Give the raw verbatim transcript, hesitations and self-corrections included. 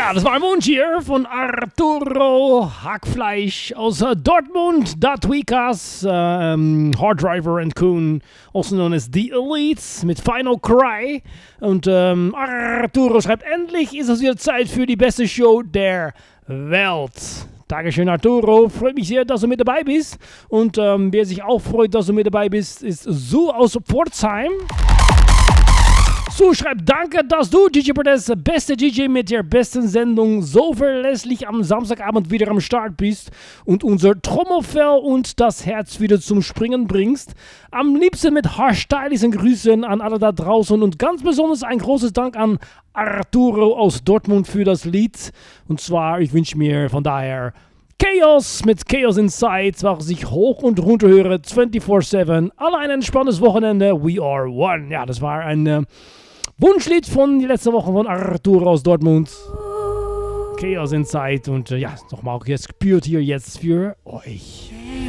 Ja, das war ein Wunsch hier von Arturo Hackfleisch aus äh, Dortmund, Da Tweakers, ähm, Hard Driver and Coon, also known as The Elites, mit Final Cry. Und ähm, Arturo schreibt, endlich ist es wieder Zeit für die beste Show der Welt. Dankeschön, Arturo. Freut mich sehr, dass du mit dabei bist. Und ähm, wer sich auch freut, dass du mit dabei bist, ist Sue aus Pforzheim. Sue schreibt, danke, dass du, D J Portes, beste D J mit der besten Sendung, so verlässlich am Samstagabend wieder am Start bist und unser Trommelfell und das Herz wieder zum Springen bringst. Am liebsten mit haarstylischen Grüßen an alle da draußen und ganz besonders ein großes Dank an Arturo aus Dortmund für das Lied. Und zwar, ich wünsche mir von daher Chaos mit Chaos Inside, was ich hoch und runter höre, vierundzwanzig sieben. Alle ein entspanntes Wochenende, we are one. Ja, das war ein äh, Wunschlied von die letzte Woche von Arturo aus Dortmund. Chaos Inside und äh, ja, nochmal jetzt gespürt hier jetzt für euch.